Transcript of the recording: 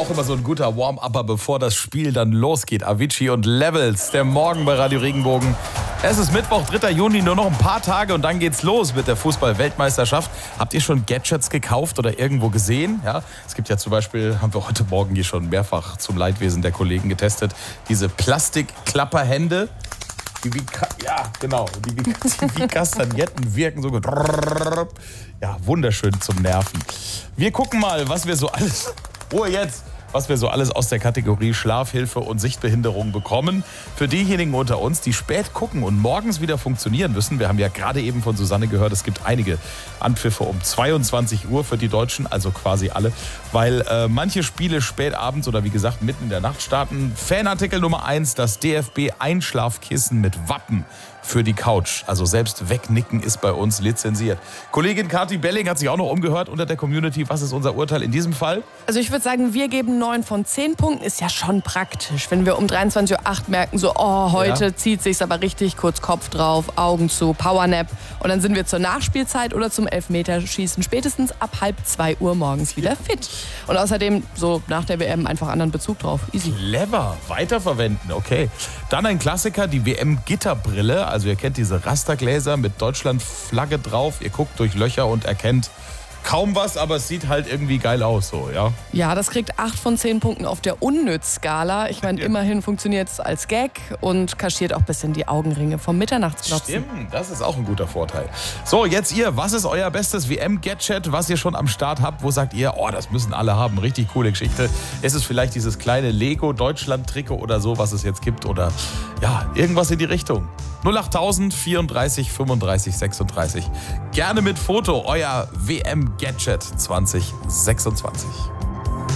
auch immer so ein guter Warm-Upper, bevor das Spiel dann losgeht. Avicii und Levels, der Morgen bei Radio Regenbogen. Es ist Mittwoch, 3. Juni, nur noch ein paar Tage und dann geht's los mit der Fußball-Weltmeisterschaft. Habt ihr schon Gadgets gekauft oder irgendwo gesehen? Ja, es gibt ja zum Beispiel, haben wir heute Morgen hier schon mehrfach zum Leidwesen der Kollegen getestet, diese Plastikklapperhände. Die wie Kastagnetten wirken so gut. Ja, wunderschön zum Nerven. Wir gucken mal, was wir so alles aus der Kategorie Schlafhilfe und Sichtbehinderung bekommen. Für diejenigen unter uns, die spät gucken und morgens wieder funktionieren müssen. Wir haben ja gerade eben von Susanne gehört, es gibt einige Anpfiffe um 22 Uhr für die Deutschen, also quasi alle, weil manche Spiele spät abends oder wie gesagt mitten in der Nacht starten. Fanartikel Nummer 1, das DFB-Einschlafkissen mit Wappen für die Couch. Also selbst wegnicken ist bei uns lizenziert. Kollegin Kathi Belling hat sich auch noch umgehört unter der Community. Was ist unser Urteil in diesem Fall? Also ich würde sagen, wir geben 9 von 10 Punkten. Ist ja schon praktisch, wenn wir um 23.08 Uhr merken, so, heute zieht sich's aber richtig, kurz Kopf drauf, Augen zu, Powernap. Und dann sind wir zur Nachspielzeit oder zum Elfmeterschießen spätestens ab 1:30 Uhr morgens wieder fit. Und außerdem so nach der WM einfach anderen Bezug drauf. Easy. Clever. Weiterverwenden, okay. Dann ein Klassiker, die WM-Gitterbrille. Also ihr kennt diese Rastergläser mit Deutschland-Flagge drauf. Ihr guckt durch Löcher und erkennt kaum was, aber es sieht halt irgendwie geil aus, so, ja? Ja, das kriegt 8 von 10 Punkten auf der Unnütz-Skala. Ich meine, immerhin funktioniert es als Gag und kaschiert auch ein bisschen die Augenringe vom Mitternachtsglotzen. Stimmt, das ist auch ein guter Vorteil. So, jetzt ihr, was ist euer bestes WM-Gadget, was ihr schon am Start habt? Wo sagt ihr, das müssen alle haben, richtig coole Geschichte. Ist es vielleicht dieses kleine Lego-Deutschland-Trikot oder so, was es jetzt gibt? Oder ja, irgendwas in die Richtung. 08000 34 35 36. Gerne mit Foto, euer WM-Gadget 2026.